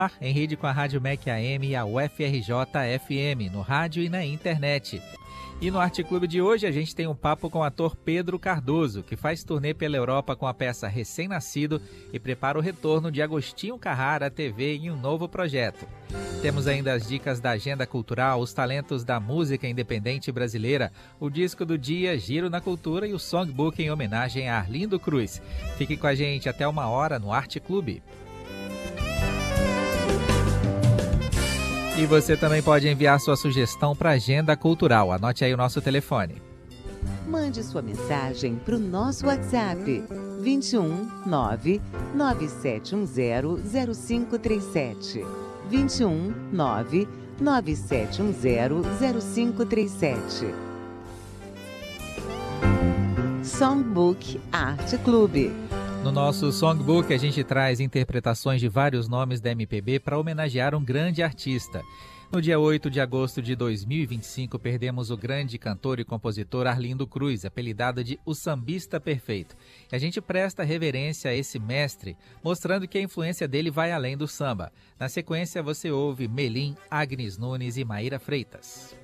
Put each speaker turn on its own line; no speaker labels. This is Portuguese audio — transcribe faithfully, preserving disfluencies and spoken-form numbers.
em rede com a Rádio M E C A M e a U F R J F M, no rádio e na internet. E no Arte Clube de hoje a gente tem um papo com o ator Pedro Cardoso, que faz turnê pela Europa com a peça Recém-Nascido e prepara o retorno de Agostinho Carrara à T V em um novo projeto. Temos ainda as dicas da agenda cultural, os talentos da música independente brasileira, o disco do dia, Giro na Cultura e o songbook em homenagem a Arlindo Cruz. Fique com a gente até uma hora no Arte Clube. E você também pode enviar sua sugestão para a Agenda Cultural. Anote aí o nosso telefone.
Mande sua mensagem para o nosso WhatsApp vinte e um, nove, nove sete um zero, zero cinco três sete. vinte e um, nove, nove sete um zero, zero cinco três sete. Songbook Arte Clube.
No nosso Songbook, a gente traz interpretações de vários nomes da M P B para homenagear um grande artista. No dia oito de agosto de dois mil e vinte e cinco, perdemos o grande cantor e compositor Arlindo Cruz, apelidado de O Sambista Perfeito. E a gente presta reverência a esse mestre, mostrando que a influência dele vai além do samba. Na sequência, você ouve Melim, Agnes Nunes e Maíra Freitas.